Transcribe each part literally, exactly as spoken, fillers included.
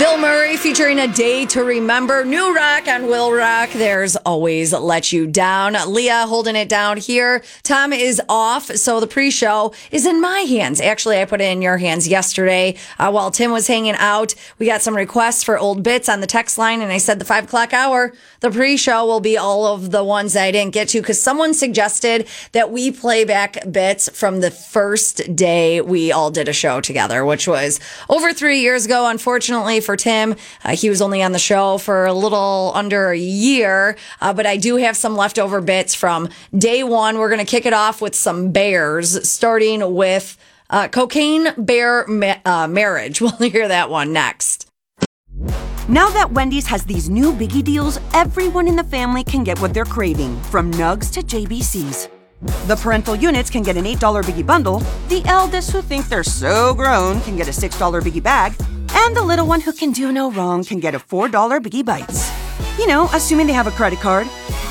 Bill Murray featuring A Day to Remember. New rock on Will Rock. There's always Let You Down. Leah holding it down here. Tom is off, so the pre-show is in my hands. Actually, I put it in your hands yesterday uh, while Tim was hanging out. We got some requests for old bits on the text line, and I said the five o'clock hour, the pre-show will be all of the ones that I didn't get to because someone suggested that we play back bits from the first day we all did a show together, which was over three years ago, unfortunately, for Tim. Uh, he was only on the show for a little under a year, uh, but I do have some leftover bits from day one. We're going to kick it off with some bears, starting with uh, Cocaine Bear ma- uh, Marriage. We'll hear that one next. Now that Wendy's has these new biggie deals, everyone in the family can get what they're craving, from nugs to J B Cs. The parental units can get an eight dollar biggie bundle, the eldest who think they're so grown can get a six dollar biggie bag, and the little one who can do no wrong can get a four dollar Biggie Bites. You know, assuming they have a credit card.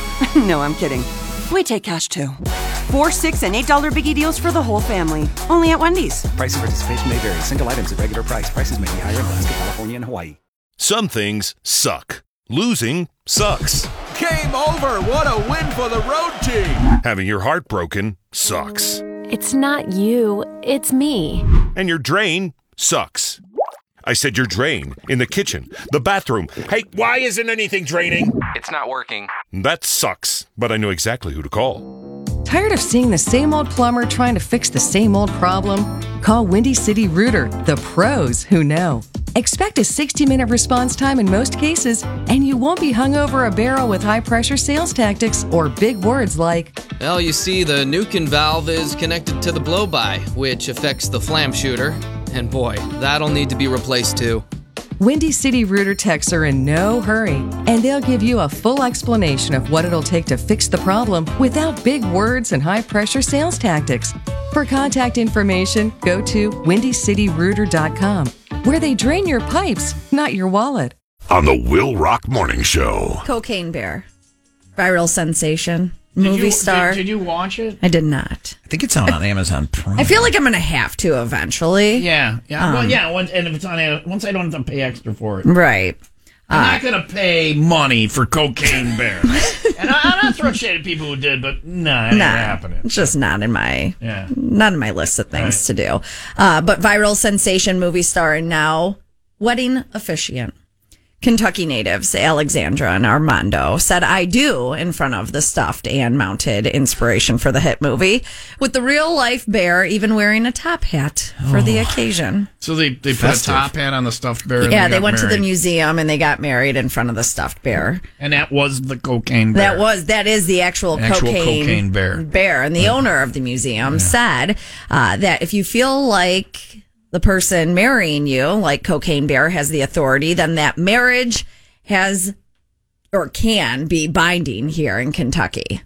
No, I'm kidding. We take cash too. Four, six, and eight dollar Biggie deals for the whole family. Only at Wendy's. Price and participation may vary. Single items at regular price. Prices may be higher in Alaska, California, and Hawaii. Some things suck. Losing sucks. Game over. What a win for the road team. Having your heart broken sucks. It's not you, it's me. And your drain sucks. I said your drain in the kitchen, the bathroom. Hey, why isn't anything draining? It's not working. That sucks, but I know exactly who to call. Tired of seeing the same old plumber trying to fix the same old problem? Call Windy City Rooter, the pros who know. Expect a sixty minute response time in most cases, and you won't be hung over a barrel with high-pressure sales tactics or big words like, well, you see, the Nukin valve is connected to the blow-by, which affects the flam shooter. And boy, that'll need to be replaced too. Windy City Rooter techs are in no hurry, and they'll give you a full explanation of what it'll take to fix the problem without big words and high-pressure sales tactics. For contact information, go to windy city rooter dot com, where they drain your pipes, not your wallet. On the Will Rock Morning Show. Cocaine Bear. Viral sensation. Movie did you, star. Did, did you watch it? I did not. I think it's on, on Amazon Prime. I feel like I'm going to have to eventually. Yeah. Yeah. Um, well, yeah. Once, and if it's on, once I don't have to pay extra for it. Right. I'm uh, not going to pay money for Cocaine Bear. And I, I'm not throwing shade at people who did, but nah, it ain't nah, happening. It's just not in my yeah. not in my list of things right. to do. Uh, but viral sensation movie star and now wedding officiant. Kentucky natives Alexandra and Armando said I do in front of the stuffed and mounted inspiration for the hit movie, with the real life bear even wearing a top hat for oh. the occasion. So they, they put a top hat on the stuffed bear? Yeah, they, they went married. to the museum and they got married in front of the stuffed bear. And that was the cocaine bear. That was, that is the actual, actual cocaine, cocaine bear. bear. And the yeah. owner of the museum yeah. said uh, that if you feel like the person marrying you, like Cocaine Bear, has the authority, then that marriage has or can be binding here in Kentucky.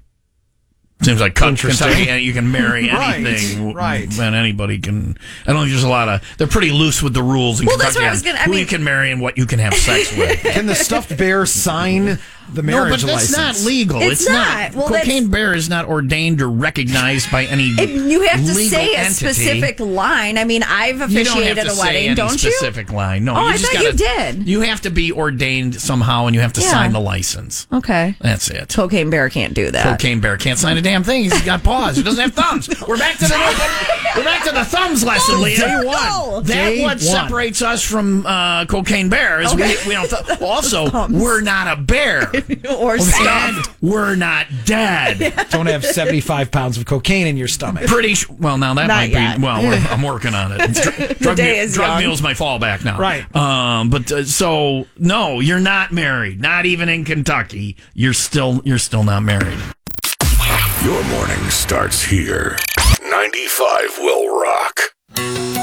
Seems like Kentucky, and you can marry anything, right? right. And anybody can. I don't think there's a lot of. They're pretty loose with the rules in well, Kentucky. That's what I was gonna, I who mean, you can marry and what you can have sex with. Can the stuffed bear sign the marriage no, but that's license? not legal. It's, it's not. not. Well, Cocaine Bear is not ordained or recognized by any. It, you have to legal say a entity. specific line. I mean, I've officiated you don't have to a wedding, say any don't you? Specific line. No, oh, you I just thought gotta, you did. You have to be ordained somehow, and you have to yeah. sign the license. Okay, that's it. Cocaine Bear can't do that. Cocaine Bear can't sign a damn thing. He's got paws. He doesn't have thumbs. We're back to the we're back to the thumbs lesson, Leah. Day one. That Day what one. separates us from uh, Cocaine Bear is okay. we, we don't. Th- also, thumbs. We're not a bear or and we're not dead. Don't have seventy-five pounds of cocaine in your stomach. Pretty sh- well. Now that not might yet. be well. We're, I'm working on it. Dr- drug day me- is drug young. meal's my fallback now. Right. Um. But uh, so no, you're not married. Not even in Kentucky. You're still you're still not married. Your morning starts here. ninety-five will rock.